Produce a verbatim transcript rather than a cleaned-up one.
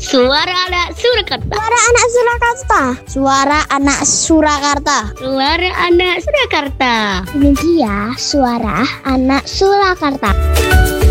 Suara anak Surakarta. Suara anak Surakarta. Suara anak Surakarta. Suara anak Surakarta. Ini dia suara anak Surakarta.